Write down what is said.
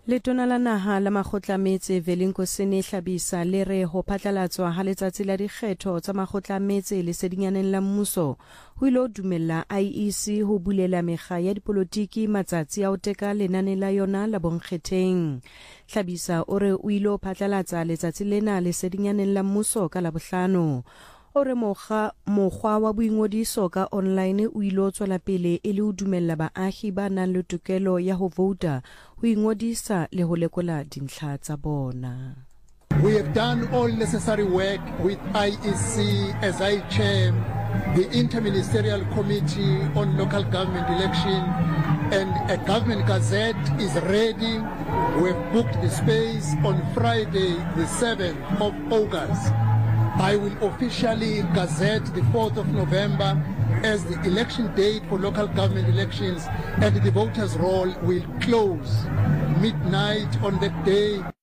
Letona la naha la makgotlametse Velinkosini Hlabisa le re ho phatlalatswa ha letsatsi la dikgetho tsa makgotlametse lesedinyaneng la mmuso ho ilo dumella IEC ho bulela mekga ya dipolotiki matsatsi a ho teka lenane la yona la bonkgetheng. Hlabisa o re o ilo phatlalatsa letsatsi lena lesedinyaneng la mmuso ka Labohlano. Ore mokgwa wa boingodiso ka online o ilo tswela pele e le ho dumella baahi ba nang le tokelo ya ho vouta ho ingodisa le ho lekola dintlha tsa bona. We have done all necessary work with IEC as I chair the Interministerial Committee on Local Government Election, and a government gazette is ready. We have booked the space on Friday the 7th of August. I will officially gazette the 4th of November as the election date for local government elections, and the voters' roll will close midnight on that day.